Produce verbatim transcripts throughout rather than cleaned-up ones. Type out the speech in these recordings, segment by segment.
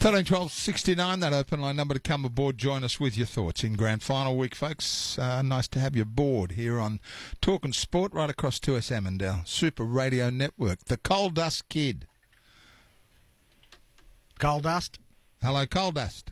thirteen twelve sixty-nine, that open line number to come aboard. Join us with your thoughts in grand final week, folks. Uh, nice to have you aboard here on Talking Sport right across two S M and our Super Radio Network. The Coal Dust Kid. Coal Dust? Hello, Coal Dust.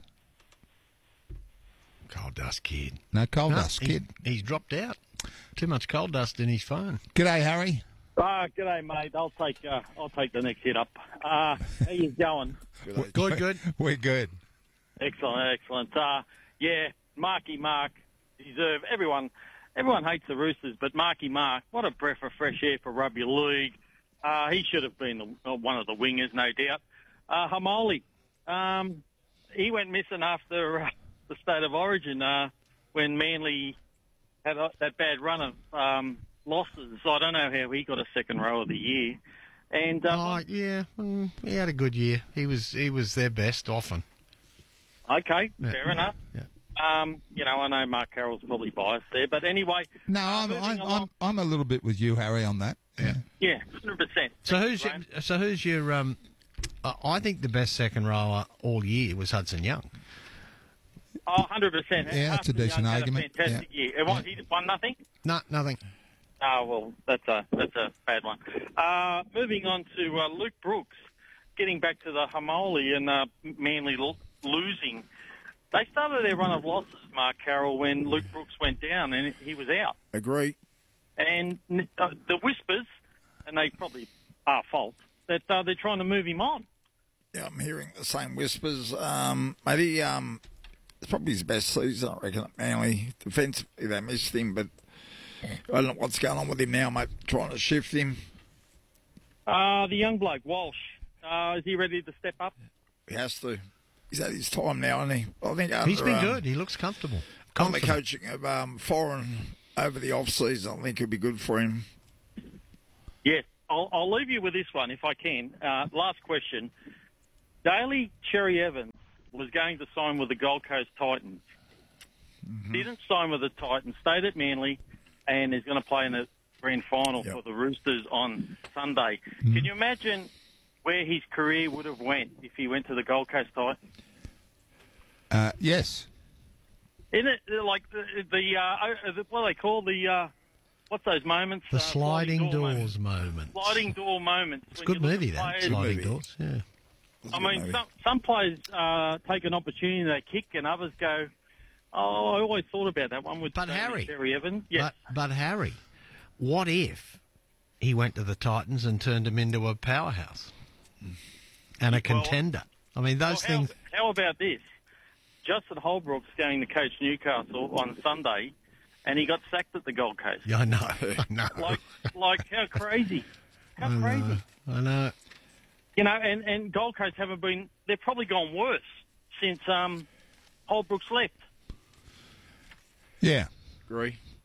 Coal Dust Kid. No, Coal No, Dust he- Kid. He's dropped out. Too much coal dust in his phone. G'day, Harry. Ah, g'day, mate. I'll take uh, I'll take the next hit up. Uh, how you going? Good, good. We're good. Excellent, excellent. Uh, yeah, Marky Mark deserve everyone. Everyone hates the Roosters, but Marky Mark, what a breath of fresh air for rugby league. Uh, he should have been the, uh, one of the wingers, no doubt. Uh, Hamoli, um, he went missing after uh, the State of Origin uh, when Manly had a, that bad run of um, losses. I don't know how he got a second row of the year. And uh, Oh, yeah. mm, He had a good year. He was he was their best often. okay, Yeah, fair yeah, enough. yeah. Um, you know, I know Mark Carroll's probably biased there, but anyway. No, uh, I'm, moving I'm, along- I'm, I'm a little bit with you, Harry, on that. Yeah. Yeah, one hundred percent. So who's your, so who's your um? Uh, I think the best second rower all year was Hudson Young. Oh, one hundred percent. Yeah, that's a decent argument. Had a fantastic Yeah. year. It was, he won nothing? No, nothing. Oh, well, that's a that's a bad one. Uh, moving on to uh, Luke Brooks, getting back to the Hamoli and uh, Manly lo- losing. They started their run of losses, Mark Carroll, when Luke Brooks went down and he was out. Agree. And uh, the whispers, and they probably are false, that uh, they're trying to move him on. Yeah, I'm hearing the same whispers. Um, maybe um, it's probably his best season, I reckon, at Manly. Defensively, they missed him, but I don't know what's going on with him now, mate. Trying to shift him. Uh, the young bloke, Walsh, uh, is he ready to step up? He has to. He's had his time now, hasn't he? I think under, He's been um, good. He looks comfortable. On the Confident. coaching of um, Foreign over the off-season, I think it'd be good for him. Yes. I'll, I'll leave you with this one, if I can. Uh, last question. Daly Cherry Evans was going to sign with the Gold Coast Titans. Mm-hmm. Didn't sign with the Titans, stayed at Manly, and is going to play in the grand final Yep. for the Roosters on Sunday. Mm-hmm. Can you imagine where his career would have went if he went to the Gold Coast Titans? Uh, yes. Isn't it uh, like the, the uh, uh, what do they call the, uh, what's those moments? The Uh, sliding door doors moments. moment. Sliding door moments. It's a when good you look movie, at that. players- Sliding movie. doors. Yeah. That's a I good mean, movie. some, some players uh, take an opportunity, they kick, and others go, oh, I always thought about that one with But uh, Harry- Terry Evans. Yes. But, but Harry, what if he went to the Titans and turned him into a powerhouse and a Well, contender? I mean, Well, those how, things. how about this? Justin Holbrook's going to coach Newcastle on Sunday, and he got sacked at the Gold Coast. Yeah, I know. I know. Like, like how crazy? How crazy? I know. You know, and, and Gold Coast haven't been, they've probably gone worse since um, Holbrook's left. Yeah. Agree.